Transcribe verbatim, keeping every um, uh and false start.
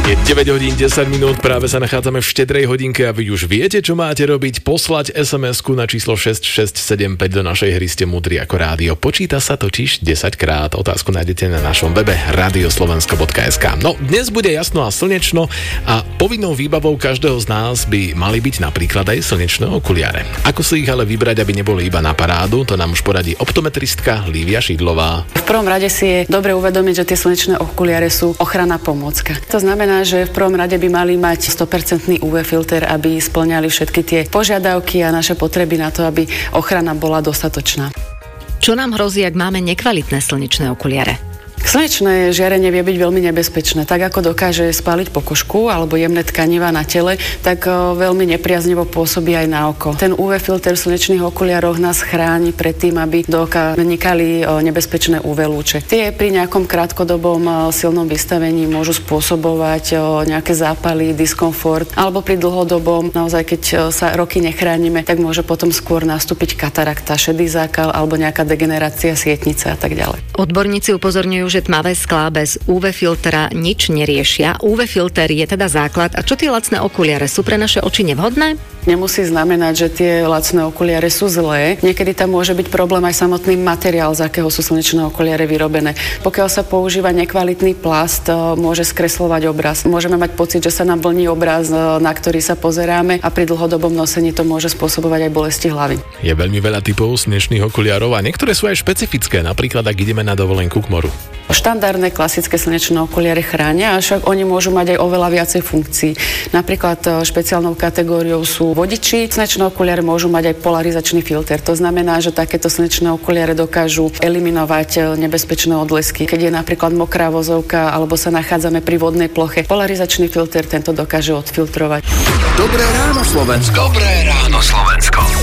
Je deväť hodín desať minút, práve sa nachádzame v štedrej hodinke a vy už viete, čo máte robiť. Poslať es em esku na číslo šesť šesť sedem päť do našej hry Ste múdri ako rádio. Počíta sa totiž desaťkrát. Otázku nájdete na našom webe radioslovensko bodka es ká. No, dnes bude jasno a slnečno a povinnou výbavou každého z nás by mali byť napríklad aj slnečné okuliare. Ako si ich ale vybrať, aby neboli iba na parádu, to nám už poradí optometristka Lívia Šidlová. V prvom rade si je dobre uvedomiť, že tie slnečné okuliare sú ochranná pomôcka. To znamená, že v prvom rade by mali mať sto percent ú vé filter, aby spĺňali všetky tie požiadavky a naše potreby na to, aby ochrana bola dostatočná. Čo nám hrozí, ak máme nekvalitné slnečné okuliare? Slnečné žiarenie vie byť veľmi nebezpečné. Tak ako dokáže spáliť pokožku alebo jemné tkaniva na tele, tak veľmi nepriaznivo pôsobí aj na oko. Ten ú vé filter v slnečných okuliaroch nás chráni pred tým, aby do oka vnikali nebezpečné ú vé lúče. Tie pri nejakom krátkodobom silnom vystavení môžu spôsobovať nejaké zápaly, diskomfort, alebo pri dlhodobom, naozaj keď sa roky nechránime, tak môže potom skôr nastúpiť katarakta, šedý zákal alebo nejaká degenerácia sietnice a tak ďalej. Odborníci upozorňujú, že tmavé sklá bez ú vé filtra nič neriešia. ú vé filter je teda základ. A čo tie lacné okuliare? Sú pre naše oči nevhodné? Nemusí znamenať, že tie lacné okuliare sú zlé. Niekedy tam môže byť problém aj samotný materiál, z akého sú slnečné okuliare vyrobené. Pokiaľ sa používa nekvalitný plast, môže skresľovať obraz. Môžeme mať pocit, že sa nám vlní obraz, na ktorý sa pozeráme, a pri dlhodobom nosení to môže spôsobovať aj bolesti hlavy. Je veľmi veľa typov slnečných okuliarov a niektoré sú aj špecifické, napríklad ak ideme na dovolenku k moru. Štandardné klasické slnečné okuliare chránia, avšak oni môžu mať aj oveľa viacej funkcií. Napríklad špeciálnou kategóriou sú vodiči. Slnečné okuliare môžu mať aj polarizačný filter. To znamená, že takéto slnečné okuliare dokážu eliminovať nebezpečné odlesky. Keď je napríklad mokrá vozovka alebo sa nachádzame pri vodnej ploche, polarizačný filter tento dokáže odfiltrovať. Dobré ráno, Slovensko. Dobré ráno, Slovensko.